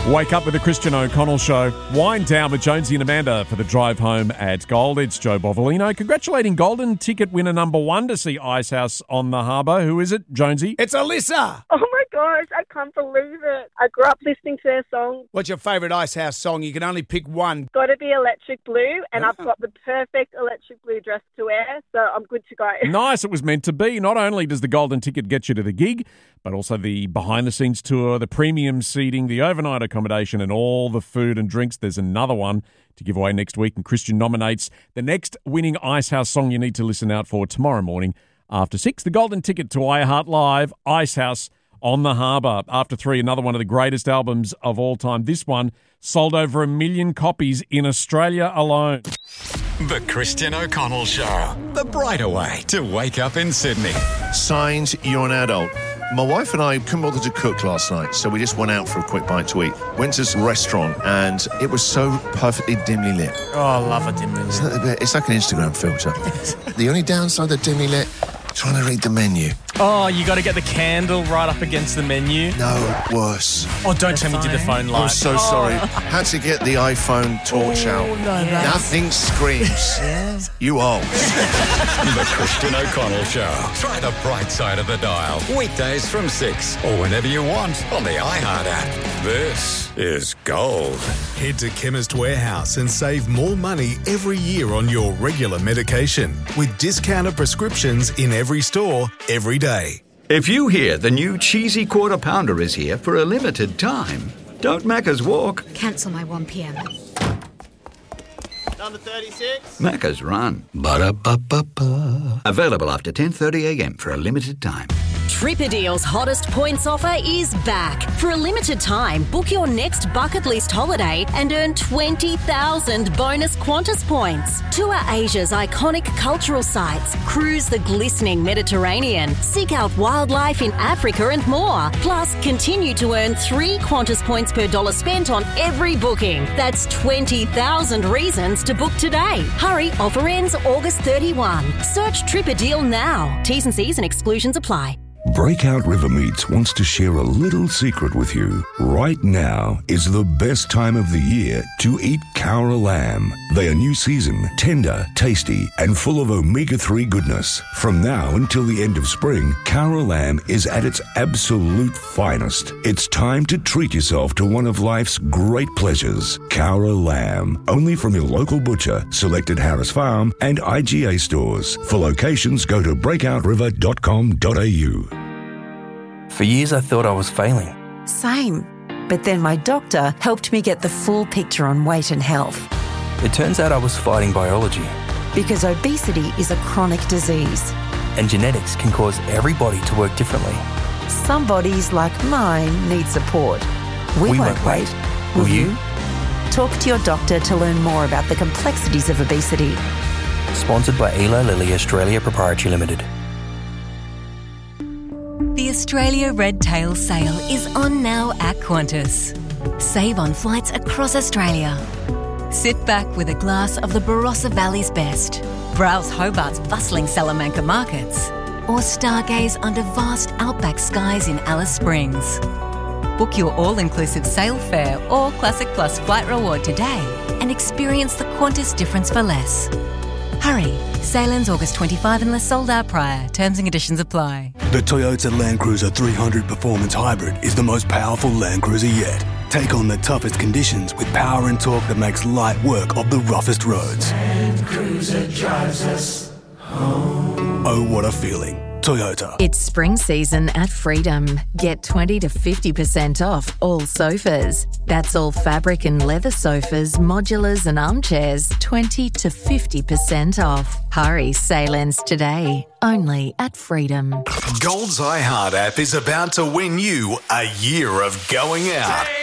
Wake up with the Christian O'Connell Show. Wind down with Jonesy and Amanda for the drive home at Gold. It's Joe Bovolino congratulating Golden Ticket winner number 1 to see Icehouse on the Harbour. Who is it, Jonesy? It's Alyssa. Oh my gosh, I can't believe it. I grew up listening to their song. What's your favourite Icehouse song? You can only pick one. Got to be Electric Blue, and I've got the perfect Electric Blue dress to wear, so I'm good to go. Nice, it was meant to be. Not only does the Golden Ticket get you to the gig, but also the behind-the-scenes tour, the premium seating, the overnight accommodation, and all the food and drinks. There's another one to give away next week, and Christian nominates the next winning Icehouse song you need to listen out for tomorrow morning after 6. The Golden Ticket to iHeart Live, Icehouse on the Harbour. After 3, another one of the greatest albums of all time. This one sold over 1 million copies in Australia alone. The Christian O'Connell Show. The brighter way to wake up in Sydney. Signs you're an adult. My wife and I couldn't bother to cook last night, so we just went out for a quick bite to eat. Went to this restaurant, and it was so perfectly dimly lit. Oh, I love a dimly lit. Isn't that the bit? It's like an Instagram filter. The only downside of dimly lit, trying to read the menu. Oh, you got to get the candle right up against the menu. No, worse. Oh, don't tell me you did the phone light. I'm so sorry. Had to get the iPhone torch out. Nothing screams. You old. The Christian O'Connell Show. Try the bright side of the dial. Weekdays from 6 or whenever you want on the iHeart app. This is Gold. Head to Chemist Warehouse and save more money every year on your regular medication with discounted prescriptions in every store, every day. If you hear the new cheesy quarter pounder is here for a limited time, don't Macca's walk. Cancel my 1 p.m. Number 36. Macca's run. Ba-da-ba-ba-ba. Available after 10:30 a.m. for a limited time. Tripperdeal's hottest points offer is back. For a limited time, book your next bucket list holiday and earn 20,000 bonus Qantas points. Tour Asia's iconic cultural sites, cruise the glistening Mediterranean, seek out wildlife in Africa and more. Plus, continue to earn 3 Qantas points per dollar spent on every booking. That's 20,000 reasons to book today. Hurry, offer ends August 31. Search Tripperdeal now. T's and C's and exclusions apply. Breakout River Meats wants to share a little secret with you. Right now is the best time of the year to eat Cowra lamb. They are new season, tender, tasty, and full of omega-3 goodness. From now until the end of spring, Cowra lamb is at its absolute finest. It's time to treat yourself to one of life's great pleasures. Cowra lamb, only from your local butcher, selected Harris Farm and IGA stores. For locations, go to breakouriver.com.au. For years I thought I was failing. Same. But then my doctor helped me get the full picture on weight and health. It turns out I was fighting biology. Because obesity is a chronic disease. And genetics can cause every body to work differently. Some bodies, like mine, need support. We won't wait. Will you? Talk to your doctor to learn more about the complexities of obesity. Sponsored by Eli Lilly Australia Proprietary Limited. The Australia Red Tail Sale is on now at Qantas. Save on flights across Australia. Sit back with a glass of the Barossa Valley's best. Browse Hobart's bustling Salamanca markets. Or stargaze under vast outback skies in Alice Springs. Book your all-inclusive sail fare or Classic Plus flight reward today and experience the Qantas difference for less. Hurry, sale ends August 25 unless sold out prior. Terms and conditions apply. The Toyota Land Cruiser 300 Performance Hybrid is the most powerful Land Cruiser yet. Take on the toughest conditions with power and torque that makes light work of the roughest roads. Land Cruiser drives us home. Oh, what a feeling. Toyota. It's spring season at Freedom. Get 20 to 50% off all sofas. That's all fabric and leather sofas, modulars and armchairs, 20 to 50% off. Hurry, sale ends today. Only at Freedom. Gold's iHeart app is about to win you a year of going out.